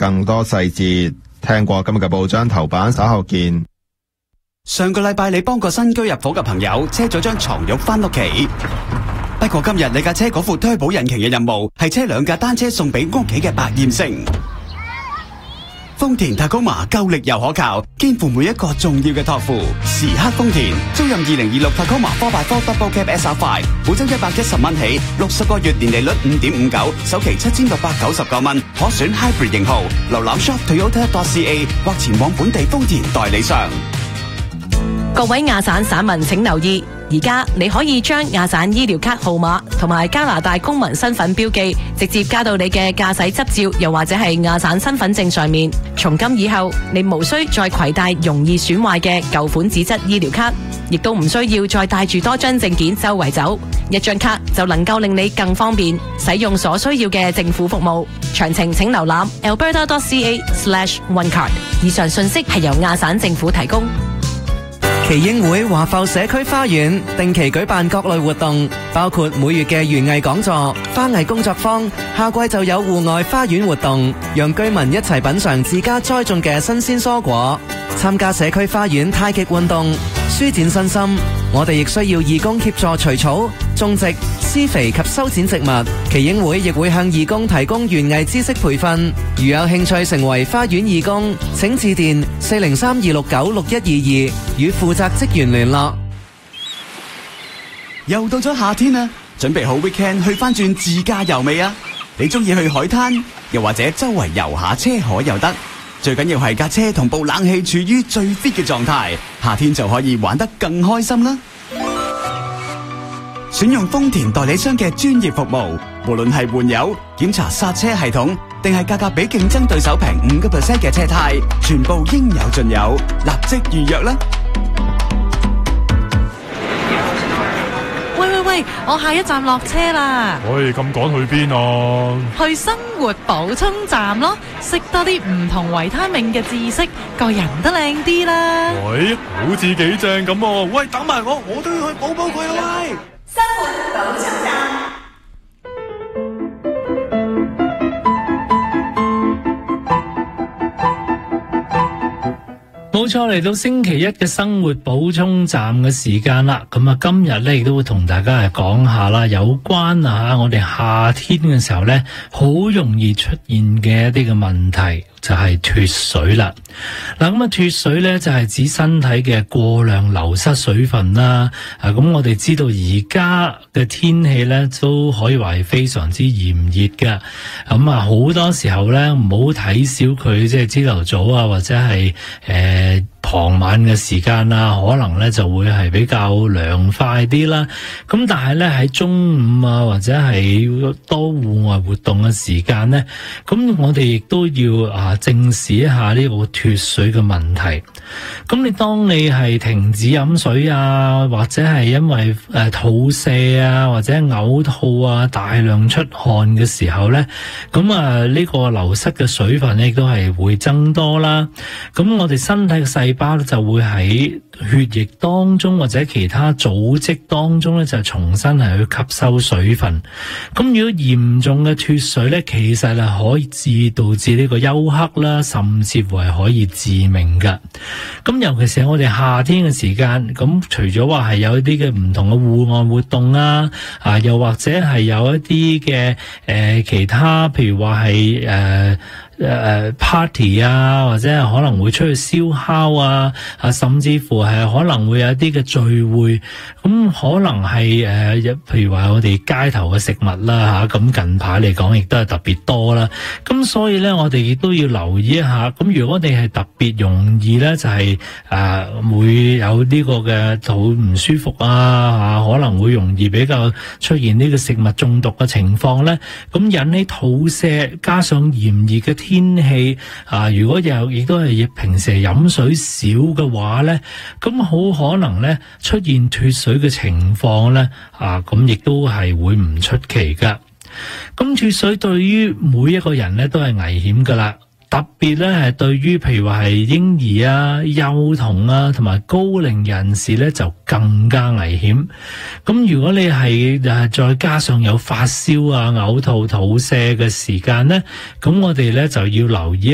更多細節。聽過今日嘅報章頭版，稍後見。 上個禮拜你幫個新居入伙嘅朋友車咗張床褥返屋企，不過今日你架車嗰副推保引擎嘅任務係車兩架單車送俾屋企嘅百厭星。豐田塔高馬夠力又可靠，肩負每一個重要嘅託付。時刻豐田，租任2026塔高馬 4x4 Double Cab SR5，每周110蚊起，60個月年利率5.59，首期7699蚊，可選 Hybrid 型號。瀏覽 shop.toyota.ca 或前往本地豐田代理商。 各位亞省省民請留意，而家你可以將亞省醫療卡號碼同埋加拿大公民身份標記直接加到你嘅駕駛執照，又或者係亞省身份證上面。從今以後，你無需再攜帶容易損壞嘅舊款紙質醫療卡，亦都唔需要再帶住多張證件周圍走，一張卡就能夠令你更方便使用所需要嘅政府服務。詳情請瀏覽 alberta.ca/onecard。以上信息係由亞省政府提供。 耆英會華埠社區花園定期舉辦各類活動，包括每月嘅園藝講座、花藝工作坊，夏季就有戶外花園活動，讓居民一齊品嘗自家栽種嘅新鮮蔬果，參加社區花園太極運動，舒展身心。我哋亦需要義工協助除草、種植、施肥及修剪植物。耆英會亦會向義工提供園藝知識培訓。如有興趣成為花園義工，請致電403-269-6122與負責職員聯絡。 又到咗夏天啦，準備好 weekend 去翻轉自駕遊未啊？你中意去海灘，又或者周圍遊下車海又得。最緊要係架車同部冷氣處於最 fit 嘅狀態，夏天就可以玩得更開心啦。選用豐田代理商嘅專業服務，無論係換油、檢查剎車系統，定係價格比競爭對手平5% 嘅車胎，全部應有盡有，立即預約啦！ 喂，我下一站落車啦。 喂，咁趕去邊啊？ 去生活補充站咯，識多啲唔同維他命嘅知識，個人都靚啲啦。 喂，好似幾正咁喎！喂，等埋我都要去補佢啊！喂， 生活補充站。 冇錯，嚟到星期一嘅生活補充站嘅時間啦。咁啊，今日咧亦都會同大家係講下啦，有關我哋夏天嘅時候咧，好容易出現嘅一啲嘅問題，就係脫水啦。嗱，咁脫水咧就係指身體嘅過量流失水分啦。咁我哋知道而家嘅天氣咧都可以話係非常之炎熱嘅。咁啊，好多時候咧唔好睇小佢，即係朝頭早啊，或者係傍晚嘅時間啊，可能咧就會係比較涼快啲啦。咁但係咧喺中午啊，或者係多戶外活動嘅時間咧，咁我哋亦都要正視一下呢個脫水嘅問題。咁當你係停止飲水啊，或者係因為肚瀉啊，或者嘔吐啊，大量出汗嘅時候咧，咁呢個流失嘅水分亦都係會增多啦。咁我哋身體嘅細胞就會喺血液當中或者其他組織當中咧，就重新係去吸收水分。咁如果嚴重嘅脫水咧，其實係可以導致呢個休克啦，甚至乎係可以致命㗎。咁尤其是我哋夏天嘅時間，咁除咗話係有一啲嘅唔同嘅戶外活動啊，又或者係有一啲嘅其他，譬如話係party 啊，或者係可能會出去燒烤啊，甚至乎係可能會有一啲嘅聚會，咁可能係譬如話我哋街頭嘅食物啦咁近排嚟講亦都係特別多啦。咁所以咧，我哋亦都要留意一下。咁如果我哋係特別容易咧，就係會有呢個嘅肚唔舒服啊，可能會容易比較出現呢個食物中毒嘅情況咧，咁引起肚瀉，加上炎熱嘅天氣如果亦都係平時飲水少嘅話咧，咁好可能咧出現脫水嘅情況咧，咁亦都係會唔出奇噶。咁脫水對於每一個人咧都係危險噶啦。特別咧係對於譬如話係嬰兒啊、幼童啊同埋高齡人士咧就更加危險。咁如果你係再加上有發燒啊、嘔吐、肚瀉嘅時間咧，咁我哋咧就要留意